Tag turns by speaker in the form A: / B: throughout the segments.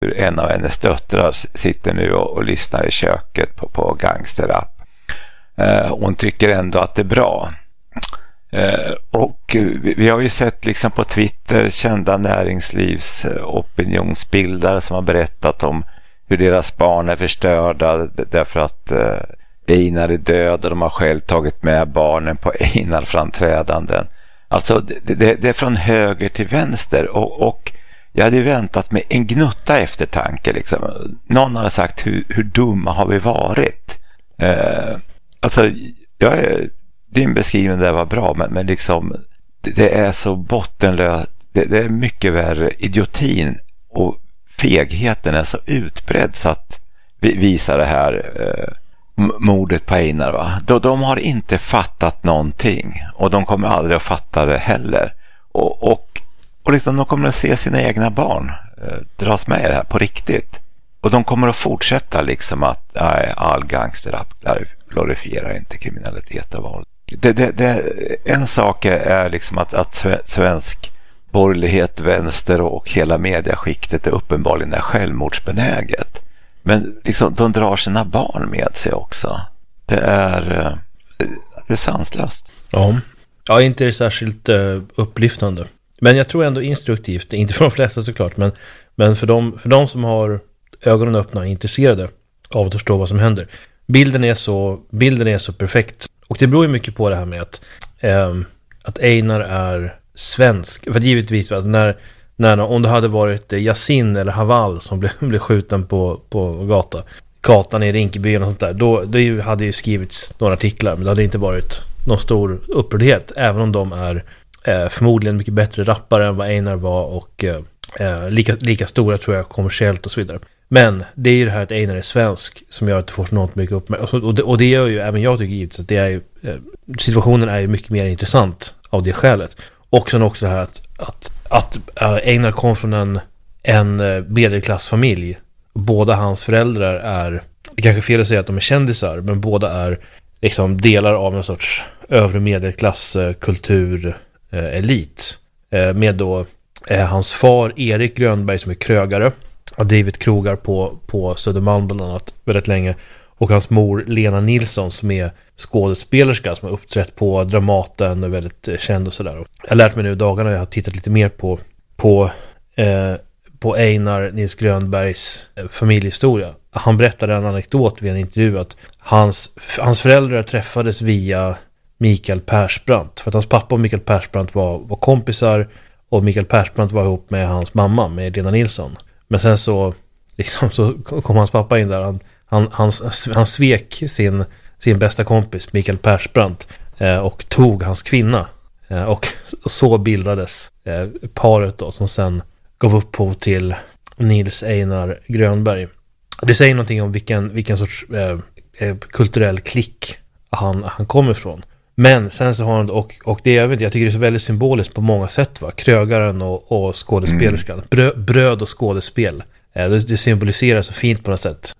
A: hur en av hennes döttrar sitter nu och lyssnar i köket på gangsterrap. Hon tycker ändå att det är bra. Och vi har ju sett liksom på Twitter kända näringslivs opinionsbildare som har berättat om hur deras barn är förstörda därför att Einar är död och de har själv tagit med barnen på Einar-framträdanden. Alltså det är från höger till vänster och jag hade väntat med en gnutta eftertanke liksom. Någon hade sagt hur dumma har vi varit? Alltså din beskrivning där var bra men liksom det är så bottenlöst. Det är mycket värre. Idiotin och fegheten är så utbredd så att vi visar det här mordet på Einar, va? De har inte fattat någonting och de kommer aldrig att fatta det heller och liksom de kommer att se sina egna barn dras med i det här på riktigt och de kommer att fortsätta liksom att all gangsterrap glorifierar inte kriminalitet och våld. En sak är liksom att svensk borgerlighet, vänster och hela mediaskiktet är uppenbarligen är självmordsbenäget. Men liksom, de drar sina barn med sig också. Det är sanslöst.
B: Ja, inte det särskilt upplyftande. Men jag tror ändå instruktivt, inte för de flesta såklart, men för de som har ögonen öppna och är intresserade av att förstå vad som händer. Bilden är så perfekt. Och det beror ju mycket på det här med att Einar är svensk. För givetvis att om det hade varit Yasin eller Haval som blev skjuten på gatan i Rinkeby och sånt där, då hade ju skrivits några artiklar, men det hade inte varit någon stor upprördhet, även om de är förmodligen mycket bättre rappare än vad Einar var och lika stora tror jag kommersiellt och så vidare. Men det är ju det här att Einar är svensk som gör att det får så något mycket uppmärksamhet. Och det gör ju, även jag tycker givetvis att det är ju, situationen är ju mycket mer intressant av det skälet. Och sen också det här att Einar kom från en medelklassfamilj. Båda hans föräldrar är, det kanske är fel att säga att de är kändisar, men båda är liksom delar av en sorts övre medelklass kulturelit. Med då hans far Erik Grönberg som är krögare, har drivit krogar på Södermalm bland annat väldigt länge, och hans mor Lena Nilsson som är skådespelerska som har uppträtt på Dramaten och väldigt känd och sådär. Jag har lärt mig nu i dagarna, jag har tittat lite mer på Einar Nils Grönbergs familjehistoria. Han berättade en anekdot vid en intervju att hans föräldrar träffades via Mikael Persbrandt, för att hans pappa och Mikael Persbrandt var kompisar, och Mikael Persbrandt var ihop med hans mamma, med Lena Nilsson. Men sen så kom hans pappa in där. Han svek sin bästa kompis Mikael Persbrandt och tog hans kvinna. Och så bildades paret då, som sen gav upphov till Nils Einar Grönberg. Det säger någonting om vilken sorts kulturell klick han kommer ifrån. Men sen så har han, och det jag tycker det är så väldigt symboliskt på många sätt, va? Krögaren och skådespelerskan. Bröd och skådespel. Det symboliserar så fint på något sätt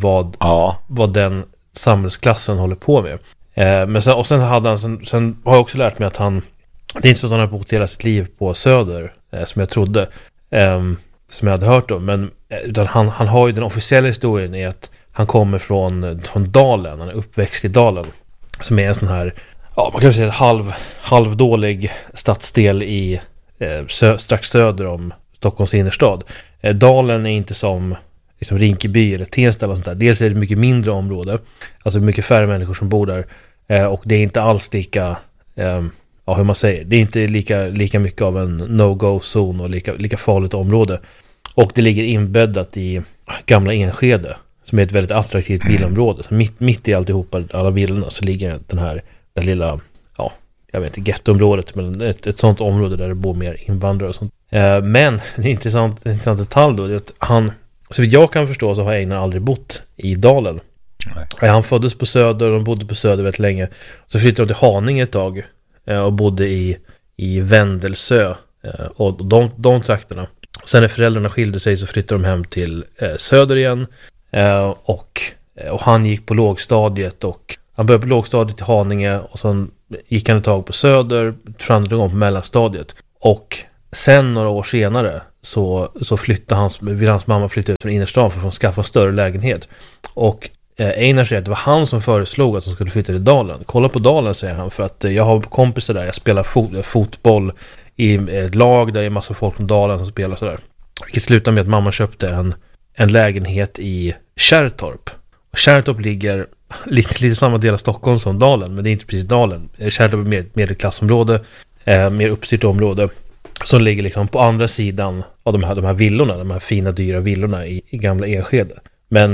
B: vad den samhällsklassen håller på med. Men sen hade han, sen har jag också lärt mig att det är inte så att han har bott hela sitt liv på Söder, som jag trodde, som jag hade hört om, men utan han har ju den officiella historien är att han kommer från Dalen, han är uppväxt i Dalen, som är en sån här, man kan säga halvdålig stadsdel i strax söder om Stockholms innerstad. Dalen är inte som liksom Rinkeby eller Tensta eller sånt där. Dels är det ett mycket mindre område, alltså mycket färre människor som bor där, och det är inte alls lika hur man säger, det är inte lika mycket av en no-go-zon och lika farligt område. Och det ligger inbäddat i gamla Enskede, som är ett väldigt attraktivt villområde. Så mitt i alltihopa, alla villorna, så ligger det lilla, jag vet inte, gettoområdet, men ett sånt område där det bor mer invandrare och sånt. Men det är intressant detalj då, det är att så vitt jag kan förstå så har Einar aldrig bott i Dalen. Nej. Han föddes på Söder och de bodde på Söder väldigt länge. Så flyttade de till Haninge ett tag och bodde i Vändelsö och de trakterna. Sen när föräldrarna skilde sig så flyttade de hem till Söder igen, och han gick på lågstadiet, och han började på lågstadiet i Haninge, och sen gick han ett tag på Söder, fram till gång på mellanstadiet, och sen några år senare så vill hans mamma flytta ut från innerstan för att skaffa en större lägenhet. Och Einar säger att det var han som föreslog att de skulle flytta till Dalen. Kolla på Dalen, säger han, för att jag har kompisar där. Jag spelar fotboll i ett lag där det är massa folk från Dalen som spelar sådär. Vilket slutar med att mamma köpte en lägenhet i Kärrtorp. Och Kärrtorp ligger lite samma del av Stockholm som Dalen, men det är inte precis Dalen. Kärrtorp är ett medelklassområde, mer uppstyrt område, som ligger liksom på andra sidan av de här villorna, de här fina dyra villorna i gamla Enskede. Men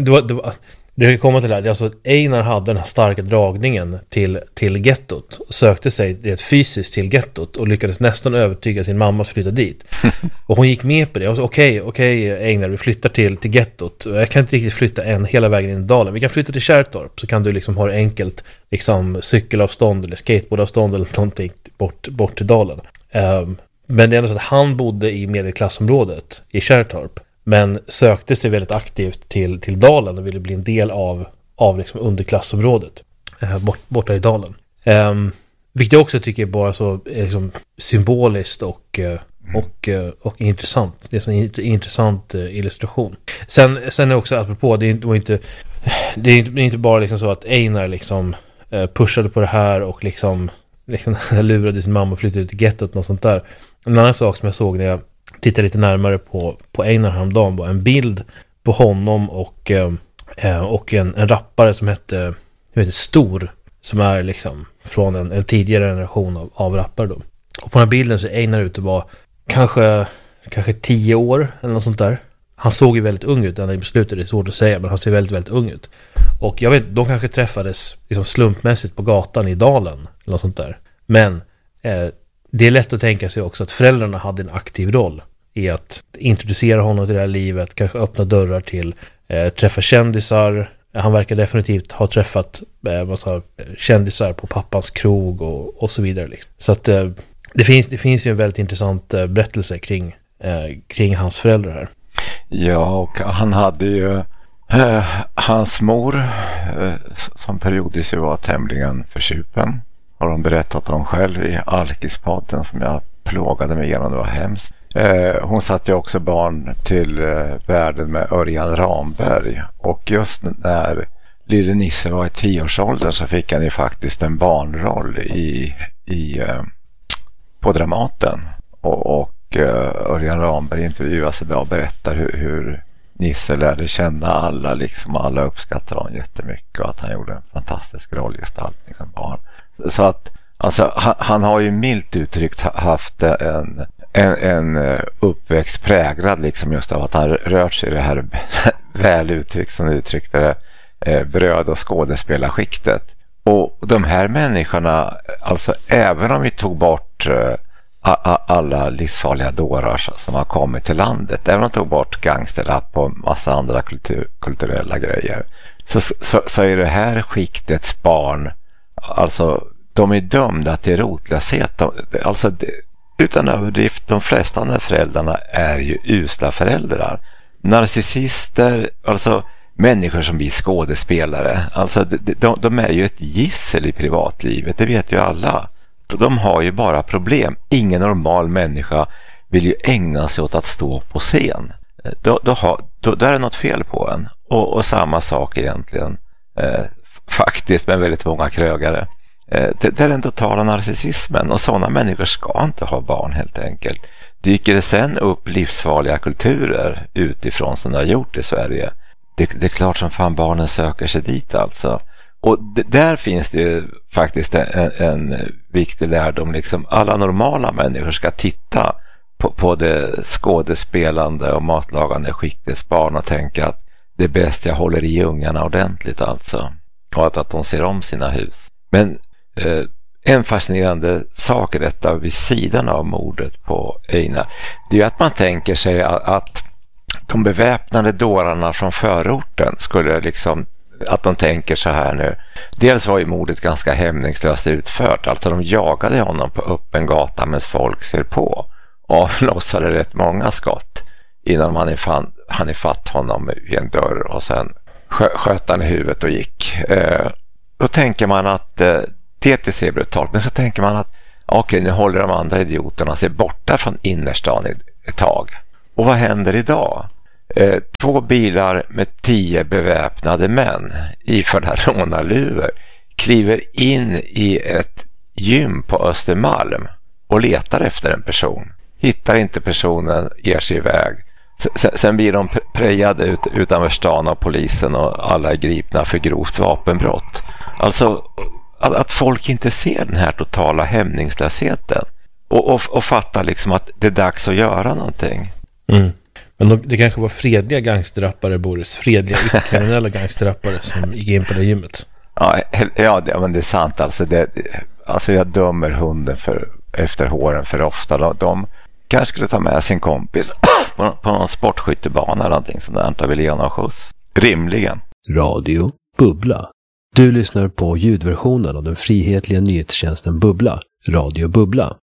B: det kommer till det här. Det är alltså att Einar hade den här starka dragningen till gettot och sökte sig rent fysiskt till gettot och lyckades nästan övertyga sin mamma att flytta dit. Och hon gick med på det. Och så okej, Einar, vi flyttar till gettot. Jag kan inte riktigt flytta hela vägen in i Dalen. Vi kan flytta till Kärrtorp, så kan du liksom ha det enkelt, liksom cykelavstånd eller skateboardavstånd eller någonting bort till Dalen. Men det är ändå så att han bodde i medelklassområdet i Kärrtorp, men sökte sig väldigt aktivt till Dalen och ville bli en del av liksom underklassområdet borta i Dalen. Vilket jag också tycker är bara så liksom symboliskt och intressant. Det är en intressant illustration. Sen är också, apropå, det är inte bara liksom så att Einar liksom pushade på det här och liksom lurade sin mamma och flyttade till gettot och något sånt där. En annan sak som jag såg när jag tittade lite närmare på Einar häromdagen var en bild på honom och en rappare som heter Stor, som är liksom från en tidigare generation av rappare då. Och på den här bilden så är Einar ute var kanske 10 år eller något sånt där. Han såg ju väldigt ung ut när han beslutade, det är svårt att säga, men han ser väldigt, väldigt ung ut. Och jag vet, de kanske träffades liksom slumpmässigt på gatan i Dalen eller något sånt där. Men det är lätt att tänka sig också att föräldrarna hade en aktiv roll i att introducera honom till det här livet, kanske öppna dörrar till träffa kändisar. Han verkar definitivt ha träffat massa kändisar på pappans krog och så vidare liksom. Så att det finns ju en väldigt intressant berättelse kring hans föräldrar här.
A: Ja, och han hade ju hans mor som periodiskt var tämligen försupen, har de berättat om själv i Alkispodden som jag plågade mig igenom. Det var hemskt. Hon satte ju också barn till världen med Örjan Ramberg, och just när lille Nisse var i 10-årsåldern så fick han ju faktiskt en barnroll på Dramaten, och Örjan Ramberg intervjuas idag och berättar hur Nisse lärde känna alla, liksom alla uppskattade honom jättemycket och att han gjorde en fantastisk rollgestaltning som barn. Så att alltså, han har ju milt uttryckt haft en uppväxt präglad liksom just av att han rört sig i det här väl uttryckt, som uttryckte det, bröd- och skådespelarskiktet. Och de här människorna, alltså även om vi tog bort alla livsfarliga dårar som har kommit till landet, även om de tog bort gangsterrap och massa andra kulturella grejer, så är det här skiktets barn, alltså de är dömda till rotlöshet. Alltså utan överdrift, de flesta av de föräldrarna är ju usla föräldrar. Narcissister, alltså människor som blir skådespelare, alltså de är ju ett gissel i privatlivet, det vet ju alla. De har ju bara problem. Ingen normal människa vill ju ägna sig åt att stå på scen. Då är det något fel på en. Och samma sak egentligen faktiskt med väldigt många krögare. Det är den totala narcissismen, och sådana människor ska inte ha barn helt enkelt. Dyker det sen upp livsfarliga kulturer utifrån som det har gjort i Sverige, det är klart som fan barnen söker sig dit alltså. Och där finns det ju faktiskt en viktig lärdom, liksom alla normala människor ska titta på det skådespelande och matlagande skiktets barn och tänka att det är bäst jag håller i ungarna ordentligt alltså, och att de ser om sina hus. Men en fascinerande sak i detta vid sidan av mordet på Einar, det är ju att man tänker sig att de beväpnade dårarna från förorten skulle liksom, att de tänker så här nu. Dels var ju mordet ganska hämningslöst utfört, alltså de jagade honom på öppen gata medan folk ser på och avlossade rätt många skott innan han ifatt honom i en dörr och sen sköt han i huvudet och gick. Då tänker man att det ser brutalt, men så tänker man att okej, nu håller de andra idioterna sig borta från innerstan ett tag. Och vad händer idag? 2 bilar med 10 beväpnade män iförda rånarluvor kliver in i ett gym på Östermalm och letar efter en person. Hittar inte personen, ger sig iväg. Sen blir de prejade utanför stan av polisen och alla är gripna för grovt vapenbrott. Alltså att folk inte ser den här totala hämningslösheten och fattar liksom att det är dags att göra någonting.
B: Mm. Men det kanske var fredliga gangsterrappare, Boris. Fredliga, icke-kriminella gangsterrappare som gick in på det gymmet.
A: Ja, men det är sant. Alltså jag dömer hunden efter håren för ofta. De kanske skulle ta med sin kompis på någon sportskyttebana eller någonting sånt där och vill ge någon skjuts. Rimligen.
C: Radio Bubbla. Du lyssnar på ljudversionen av den frihetliga nyhetstjänsten Bubbla. Radio Bubbla.